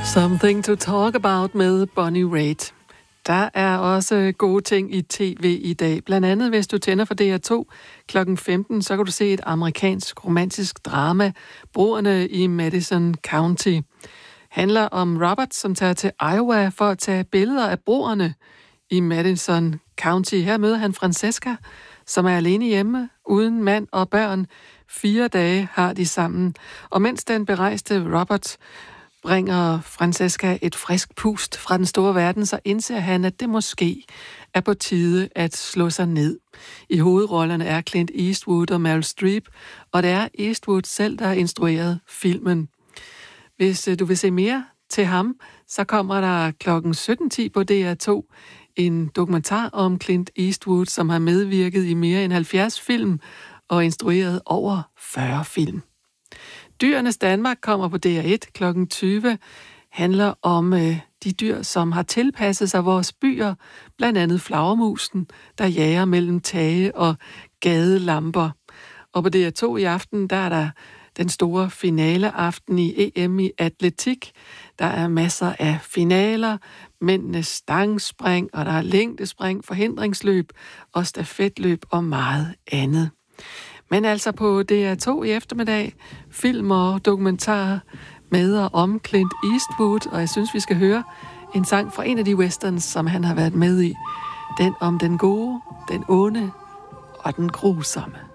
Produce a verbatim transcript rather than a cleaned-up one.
Something to talk about med Bonnie Raitt. Der er også gode ting i tv i dag. Blandt andet, hvis du tænder for D R to klokken femten, så kan du se et amerikansk romantisk drama, Broerne i Madison County. Handler om Robert, som tager til Iowa for at tage billeder af broerne i Madison County. Her møder han Francesca, som er alene hjemme, uden mand og børn. Fire dage har de sammen. Og mens den berejste Robert bringer Francesca et frisk pust fra den store verden, så indser han, at det måske er på tide at slå sig ned. I hovedrollerne er Clint Eastwood og Meryl Streep, og det er Eastwood selv, der har instrueret filmen. Hvis du vil se mere til ham, så kommer der klokken sytten ti på D R to en dokumentar om Clint Eastwood, som har medvirket i mere end halvfjerds film og instrueret over fyrre film. Dyrenes Danmark kommer på D R et klokken tyve, handler om øh, de dyr, som har tilpasset sig vores byer, blandt andet flagermusen, der jager mellem tage og gadelamper. Og på D R to i aften, der er der den store finaleaften i E M i atletik. Der er masser af finaler, mændenes stangspring, og der er længdespring, forhindringsløb og stafetløb og meget andet. Men altså på D R to i eftermiddag, film og dokumentarer med og om Clint Eastwood, og jeg synes, vi skal høre en sang fra en af de westerns, som han har været med i. Den om den gode, den onde og den grusomme.